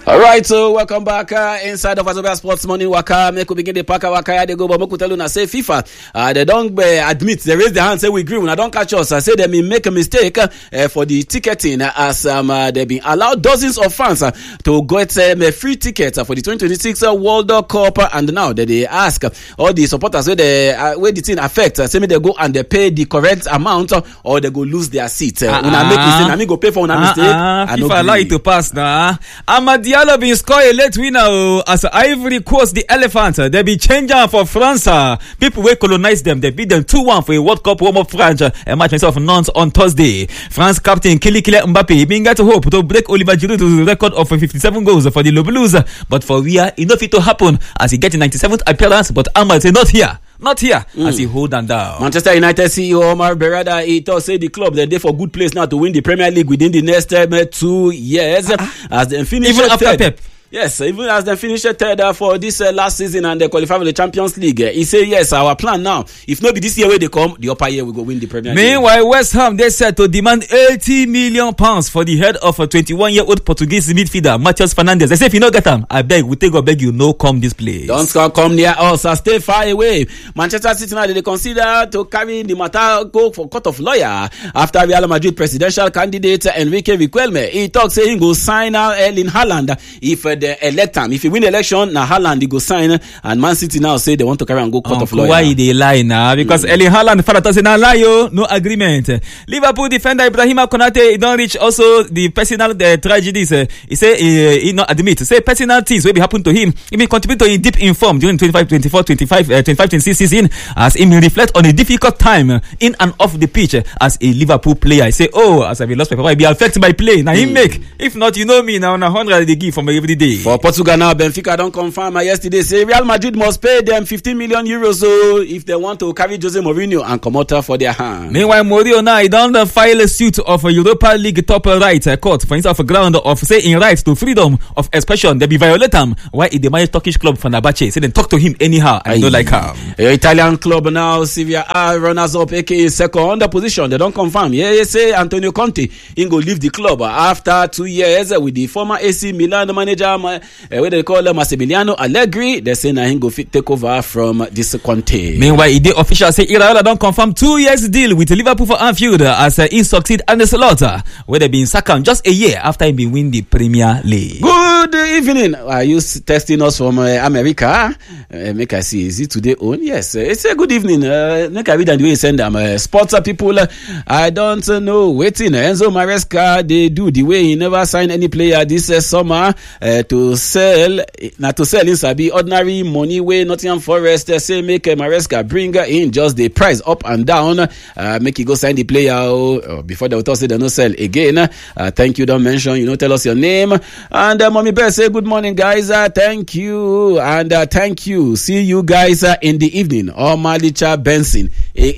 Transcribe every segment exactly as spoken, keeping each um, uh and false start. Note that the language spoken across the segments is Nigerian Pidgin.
All right, so welcome back uh, inside of Wazobia Sports Morning Waka. Make we begin the Paka Waka. They go, but we tell you now say FIFA. Uh, they don't uh, admit. They raise their hand, say we agree. When I don't catch us, I say they may make a mistake uh, for the ticketing uh, as um, uh, they've been allowed dozens of fans uh, to get um, a free ticket uh, for the twenty twenty-six uh, World Cup, uh, and now they, they ask uh, all the supporters where they uh, where the thing affect. Uh, say me they go and they pay the correct amount, uh, or they go lose their seat. Uh, uh, when I make mistake, I mean go pay for one uh, mistake. Uh, FIFA allow it to pass now. Amadi Diallo been score a late winner oh, as Ivory Coast the Elephants. They be changing for France. People will colonize them. They beat them two one for a World Cup warm-up France. A match of Nantes on Thursday. France captain Kylian Mbappe being got hope to break Oliver Giroud to the record of fifty-seven goals for the Le Blues. But for we are enough it to happen as he gets ninety-seventh appearance. But Ahmad say not here. Not here mm. as he hold them down. Manchester United C E O Omar Berrada he thought say the club they're there for good place now to win the Premier League within the next uh, two years uh-huh. as they finish even after third. Pep. Yes, even as they finished third uh, for this uh, last season and they qualify for the Champions League. Uh, he say yes, our plan now. If not be this year where they come, the upper year we go win the Premier League. Meanwhile, West Ham they set to demand eighty million pounds for the head of a twenty-one-year-old Portuguese midfielder Matheus Fernandes. They say if you no get him, I beg we take or beg you no come this place. Don't come, come near us, uh, stay far away. Manchester City now they consider to carry the matter go for court of lawyer after Real Madrid presidential candidate Enrique Riquelme. He talks saying he go sign out Erling Haaland if uh, they elect him. If you win the election, now Haaland he go sign, and Man City now say they want to carry and go court um, of lawyer. Why they lie now? Because mm. Erling Haaland father say na lie yo, no agreement. Liverpool defender Ibrahima Konate he don't reach also the personal uh, tragedies. Uh, he say uh, he not admit say personal things will be happen to him. He may contribute to him deep in form during twenty-five twenty-four twenty-five uh, twenty-five twenty-six season as he may reflect on a difficult time uh, in and off the pitch uh, as a Liverpool player. He say oh as I be lost my papa I be affected by play. Now mm. he make if not you know me now na hundred they give for me every day. For Portugal now Benfica don't confirm uh, yesterday say Real Madrid must pay them fifteen million euros so if they want to carry Jose Mourinho and come out for their hand. Meanwhile, Mourinho now he don't uh, file a suit of a Europa League top uh, right uh, court for instance of a ground of say in right to freedom of expression. They be violate him. Why he demand Turkish club Fenerbahce say they talk to him anyhow and don't like him. Your Italian club now Sevilla are runners up aka second position. They don't confirm. Yeah, yeah say Antonio Conte he go leave the club after two years with the former A C Milan manager uh, where they call him Massimiliano Allegri. They say now he go fit take over from this Conte. Meanwhile, the official say Iraola don't confirm two years deal with Liverpool for Anfield as uh, he succeed and the slaughter where they been sacked just a year after he been win the Premier League. Good evening. Are you testing us from uh, America? Uh, make I see. Is it today on? Yes. Uh, it's a good evening. Uh, make I read and the way you send them. Uh, sports people. Uh, I don't uh, know. Waiting. Enzo Maresca. They do the way he never signed any player this uh, summer uh, to sell. Not to sell in Sabi ordinary money way. Nottingham Forest uh, say make uh, Maresca bring uh, in just the price up and down. Uh, make you go sign the player uh, before they will say they no sell again. Uh, thank you. Don't mention. You know. Tell us your name. And uh, Mommy Bear say good morning guys. Uh, thank you and uh, thank you. See you guys uh, in the evening. Omalicha Benson,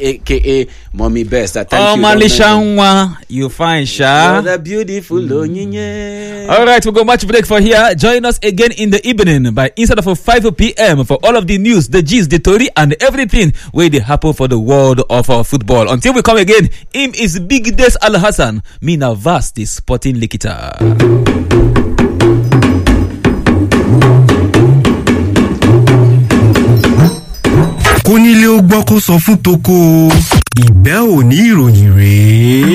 aka Mommy Best. Uh, thank Omalicha you. Omalicha, you fine, Sha. You're beautiful. Mm. All right, we'll go much break for here. Join us again in the evening by instead of five p.m. for all of the news, the gist, the story, and everything where they happen for the world of uh, football. Until we come again, him is Big Des Al Hassan. Me na vast the sporting likita. Kónílé ó gbọ́ kó sọ fún toko ìbẹ́ òní ìròyìn rèé.